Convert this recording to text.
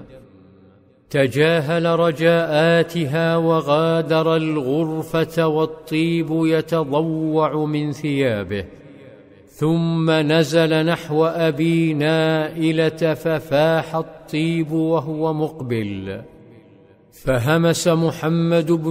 تجاهل رجاءاتها وغادر الغرفة والطيب يتضوع من ثيابه، ثم نزل نحو أبي نائلة ففاح الطيب وهو مقبل، فهمس محمد بن